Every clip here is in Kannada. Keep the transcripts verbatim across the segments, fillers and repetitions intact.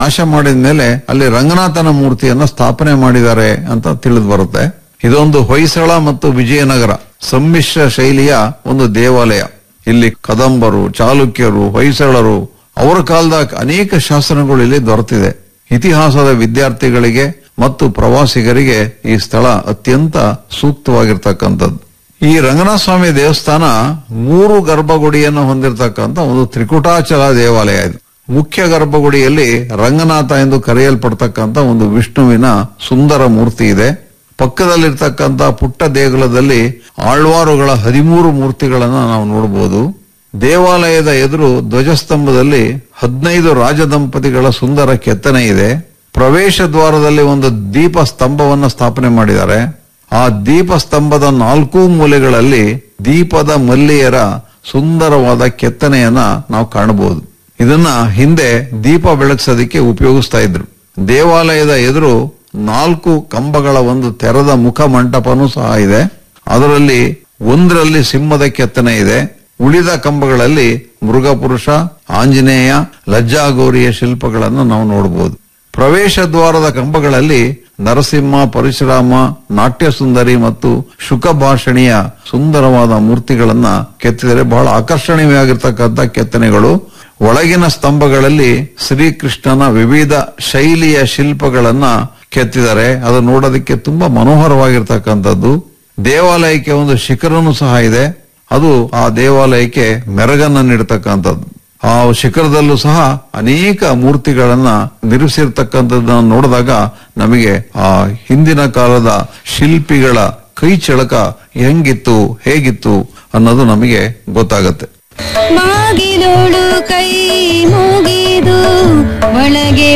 ನಾಶ ಮಾಡಿದ ಮೇಲೆ ಅಲ್ಲಿ ರಂಗನಾಥನ ಮೂರ್ತಿಯನ್ನ ಸ್ಥಾಪನೆ ಮಾಡಿದ್ದಾರೆ ಅಂತ ತಿಳಿದು ಬರುತ್ತೆ. ಇದೊಂದು ಹೊಯ್ಸಳ ಮತ್ತು ವಿಜಯನಗರ ಸಮ್ಮಿಶ್ರ ಶೈಲಿಯ ಒಂದು ದೇವಾಲಯ. ಇಲ್ಲಿ ಕದಂಬರು, ಚಾಲುಕ್ಯರು, ಹೊಯ್ಸಳರು ಅವರ ಕಾಲದ ಅನೇಕ ಶಾಸನಗಳು ಇಲ್ಲಿ ದೊರೆತಿದೆ. ಇತಿಹಾಸದ ವಿದ್ಯಾರ್ಥಿಗಳಿಗೆ ಮತ್ತು ಪ್ರವಾಸಿಗರಿಗೆ ಈ ಸ್ಥಳ ಅತ್ಯಂತ ಸೂಕ್ತವಾಗಿರ್ತಕ್ಕಂಥದ್ದು. ಈ ರಂಗನಾಥ ಸ್ವಾಮಿ ದೇವಸ್ಥಾನ ಮೂರು ಗರ್ಭಗುಡಿಯನ್ನು ಹೊಂದಿರತಕ್ಕಂಥ ಒಂದು ತ್ರಿಕುಟಾಚಲ ದೇವಾಲಯ ಇದು. ಮುಖ್ಯ ಗರ್ಭಗುಡಿಯಲ್ಲಿ ರಂಗನಾಥ ಎಂದು ಕರೆಯಲ್ಪಡ್ತಕ್ಕಂಥ ಒಂದು ವಿಷ್ಣುವಿನ ಸುಂದರ ಮೂರ್ತಿ ಇದೆ. ಪಕ್ಕದಲ್ಲಿರ್ತಕ್ಕಂಥ ಪುಟ್ಟ ದೇಗುಲದಲ್ಲಿ ಆಳ್ವಾರುಗಳ ಹದಿಮೂರು ಮೂರ್ತಿಗಳನ್ನ ನಾವು ನೋಡಬಹುದು. ದೇವಾಲಯದ ಎದುರು ಧ್ವಜಸ್ತಂಭದಲ್ಲಿ ಹದಿನೈದು ರಾಜದಂಪತಿಗಳ ಸುಂದರ ಕೆತ್ತನೆ ಇದೆ. ಪ್ರವೇಶ ದ್ವಾರದಲ್ಲಿ ಒಂದು ದೀಪ ಸ್ತಂಭವನ್ನ ಸ್ಥಾಪನೆ ಮಾಡಿದ್ದಾರೆ. ಆ ದೀಪ ಸ್ತಂಭದ ನಾಲ್ಕೂ ಮೂಲೆಗಳಲ್ಲಿ ದೀಪದ ಮಲ್ಲಿಯರ ಸುಂದರವಾದ ಕೆತ್ತನೆಯನ್ನ ನಾವು ಕಾಣಬಹುದು. ಇದನ್ನ ಹಿಂದೆ ದೀಪ ಬೆಳಗಿಸೋದಕ್ಕೆ ಉಪಯೋಗಿಸ್ತಾ ಇದ್ರು. ದೇವಾಲಯದ ಎದುರು ನಾಲ್ಕು ಕಂಬಗಳ ಒಂದು ತೆರೆದ ಮುಖ ಮಂಟಪನೂ ಸಹ ಇದೆ. ಅದರಲ್ಲಿ ಒಂದರಲ್ಲಿ ಸಿಂಹದ ಕೆತ್ತನೆ ಇದೆ. ಉಳಿದ ಕಂಬಗಳಲ್ಲಿ ಮೃಗಪುರುಷ, ಆಂಜನೇಯ, ಲಜ್ಜಾಗೌರಿಯ ಶಿಲ್ಪಗಳನ್ನು ನಾವು ನೋಡಬಹುದು. ಪ್ರವೇಶ ದ್ವಾರದ ಕಂಬಗಳಲ್ಲಿ ನರಸಿಂಹ, ಪರಶುರಾಮ, ನಾಟ್ಯ ಸುಂದರಿ ಮತ್ತು ಶುಕಭಾಷಣಿಯ ಸುಂದರವಾದ ಮೂರ್ತಿಗಳನ್ನ ಕೆತ್ತಿದರೆ ಬಹಳ ಆಕರ್ಷಣೀಯವಾಗಿರ್ತಕ್ಕಂಥ ಕೆತ್ತನೆಗಳು. ಒಳಗಿನ ಸ್ತಂಭಗಳಲ್ಲಿ ಶ್ರೀಕೃಷ್ಣನ ವಿವಿಧ ಶೈಲಿಯ ಶಿಲ್ಪಗಳನ್ನ ಕೆತ್ತಿದ್ದಾರೆ. ಅದು ನೋಡೋದಕ್ಕೆ ತುಂಬಾ ಮನೋಹರವಾಗಿರ್ತಕ್ಕಂಥದ್ದು. ದೇವಾಲಯಕ್ಕೆ ಒಂದು ಶಿಖರನೂ ಸಹ ಇದೆ. ಅದು ಆ ದೇವಾಲಯಕ್ಕೆ ಮೆರಗನ್ನ ನೀಡತಕ್ಕಂಥದ್ದು. ಆ ಶಿಖರದಲ್ಲೂ ಸಹ ಅನೇಕ ಮೂರ್ತಿಗಳನ್ನ ನಿರ್ಮಿಸಿರ್ತಕ್ಕಂಥದ್ದನ್ನ ನೋಡಿದಾಗ ನಮಗೆ ಆ ಹಿಂದಿನ ಕಾಲದ ಶಿಲ್ಪಿಗಳ ಕೈ ಚಳಕ ಹೆಂಗಿತ್ತು, ಹೇಗಿತ್ತು ಅನ್ನೋದು ನಮಗೆ ಗೊತ್ತಾಗತ್ತೆ. ಮಾಗಿಲೋಳು ಕೈ ಮುಗಿದು ಒಳಗೆ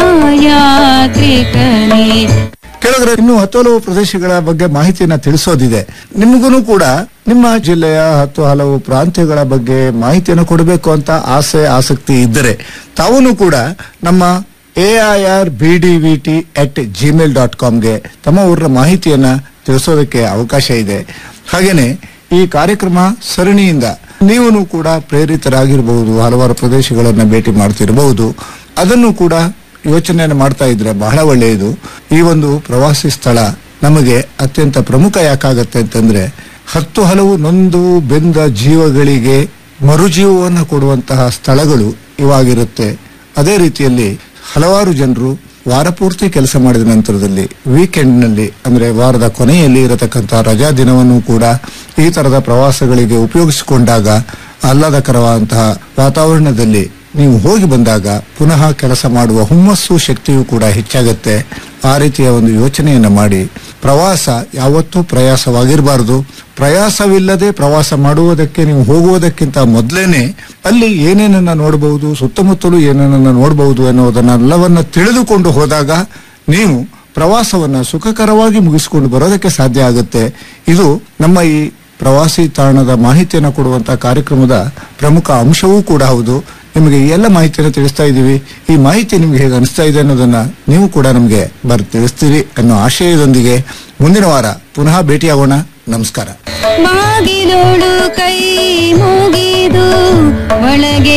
ಬಾಯಾತ್ರಿಕನೇ. ಕೆಳಗಡೆ ಇನ್ನು ಹತ್ತು ಹಲವು ಪ್ರದೇಶಗಳ ಬಗ್ಗೆ ಮಾಹಿತಿಯನ್ನ ತಿಳಿಸೋದಿದೆ. ನಿಮಗೂ ಕೂಡ ನಿಮ್ಮ ಜಿಲ್ಲೆಯ ಹತ್ತು ಹಲವು ಪ್ರಾಂತ್ಯಗಳ ಬಗ್ಗೆ ಮಾಹಿತಿಯನ್ನು ಕೊಡಬೇಕು ಅಂತ ಆಸೆ ಆಸಕ್ತಿ ಇದ್ದರೆ ತಾವೂ ಕೂಡ ನಮ್ಮ A I R B D V T at Gmail dot ಕಾಮ್ಗೆ ತಮ್ಮ ಊರಿನ ಮಾಹಿತಿಯನ್ನ ತಿಳಿಸೋದಕ್ಕೆ ಅವಕಾಶ ಇದೆ. ಹಾಗೇನೆ ಈ ಕಾರ್ಯಕ್ರಮ ಸರಣಿಯಿಂದ ನೀವು ಕೂಡ ಪ್ರೇರಿತರಾಗಿರಬಹುದು, ಹಲವಾರು ಪ್ರದೇಶಗಳನ್ನ ಭೇಟಿ ಮಾಡ್ತಿರಬಹುದು. ಅದನ್ನು ಕೂಡ ಯೋಚನೆಯನ್ನು ಮಾಡ್ತಾ ಇದ್ರೆ ಬಹಳ ಒಳ್ಳೆಯದು. ಈ ಒಂದು ಪ್ರವಾಸಿ ಸ್ಥಳ ನಮಗೆ ಅತ್ಯಂತ ಪ್ರಮುಖ ಯಾಕಾಗತ್ತೆ ಅಂತಂದ್ರೆ ಹತ್ತು ಹಲವು ನೊಂದು ಬೆಂದ ಜೀವಗಳಿಗೆ ಮರುಜೀವವನ್ನು ಕೊಡುವಂತಹ ಸ್ಥಳಗಳು ಇವಾಗಿರುತ್ತೆ. ಅದೇ ರೀತಿಯಲ್ಲಿ ಹಲವಾರು ಜನರು ವಾರಪೂರ್ತಿ ಕೆಲಸ ಮಾಡಿದ ನಂತರದಲ್ಲಿ ವೀಕೆಂಡ್ ನಲ್ಲಿ ಅಂದ್ರೆ ವಾರದ ಕೊನೆಯಲ್ಲಿ ಇರತಕ್ಕಂತಹ ರಜಾ ದಿನವನ್ನು ಕೂಡ ಈ ತರದ ಪ್ರವಾಸಗಳಿಗೆ ಉಪಯೋಗಿಸಿಕೊಂಡಾಗ ಆಹ್ಲಾದಕರವಾದಂತಹ ವಾತಾವರಣದಲ್ಲಿ ನೀವು ಹೋಗಿ ಬಂದಾಗ ಪುನಃ ಕೆಲಸ ಮಾಡುವ ಹುಮ್ಮಸ್ಸು ಶಕ್ತಿಯೂ ಕೂಡ ಹೆಚ್ಚಾಗತ್ತೆ. ಆ ರೀತಿಯ ಒಂದು ಯೋಚನೆಯನ್ನ ಮಾಡಿ ಪ್ರವಾಸ ಯಾವತ್ತೂ ಪ್ರಯಾಸವಾಗಿರಬಾರದು. ಪ್ರಯಾಸವಿಲ್ಲದೆ ಪ್ರವಾಸ ಮಾಡುವುದಕ್ಕೆ ನೀವು ಹೋಗುವುದಕ್ಕಿಂತ ಮೊದಲೇನೆ ಅಲ್ಲಿ ಏನೇನನ್ನ ನೋಡಬಹುದು, ಸುತ್ತಮುತ್ತಲೂ ಏನೇನನ್ನ ನೋಡಬಹುದು ಎನ್ನುವುದನ್ನೆಲ್ಲವನ್ನ ತಿಳಿದುಕೊಂಡು ಹೋದಾಗ ನೀವು ಪ್ರವಾಸವನ್ನ ಸುಖಕರವಾಗಿ ಮುಗಿಸಿಕೊಂಡು ಬರೋದಕ್ಕೆ ಸಾಧ್ಯ ಆಗುತ್ತೆ. ಇದು ನಮ್ಮ ಈ ಪ್ರವಾಸಿ ತಾಣದ ಮಾಹಿತಿಯನ್ನು ಕೊಡುವಂತಹ ಕಾರ್ಯಕ್ರಮದ ಪ್ರಮುಖ ಅಂಶವೂ ಕೂಡ ಹೌದು. ನಿಮಗೆ ಈ ಎಲ್ಲ ಮಾಹಿತಿಯನ್ನು ತಿಳಿಸ್ತಾ ಇದ್ದೀವಿ. ಈ ಮಾಹಿತಿ ನಿಮ್ಗೆ ಹೇಗೆ ಅನಿಸ್ತಾ ಇದೆ ಅನ್ನೋದನ್ನ ನೀವು ಕೂಡ ನಮಗೆ ಬರ್ ತಿಳಿಸ್ತೀರಿ ಅನ್ನೋ ಆಶಯದೊಂದಿಗೆ ಮುಂದಿನ ವಾರ ಪುನಃ ಭೇಟಿಯಾಗೋಣ. ನಮಸ್ಕಾರ. ಮಾಗಿಲೋಳು ಕೈ ಮುಗಿದು ಒಳಗೆ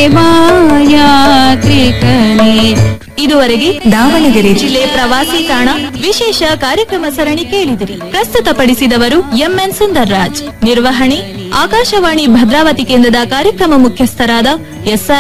ಬಾಯಾತ್ರಿಕನೇ. ಇದುವರೆಗೆ ದಾವಣಗೆರೆ ಜಿಲ್ಲೆ ಪ್ರವಾಸಿ ತಾಣ ವಿಶೇಷ ಕಾರ್ಯಕ್ರಮ ಸರಣಿ ಕೇಳಿದಿರಿ. ಪ್ರಸ್ತುತಪಡಿಸಿದವರು ಎಂಎನ್ ಸುಂದರ್ ರಾಜ್. ನಿರ್ವಹಣೆ ಆಕಾಶವಾಣಿ ಭದ್ರಾವತಿ ಕೇಂದ್ರದ ಕಾರ್ಯಕ್ರಮ ಮುಖ್ಯಸ್ಥರಾದ ಎಸ್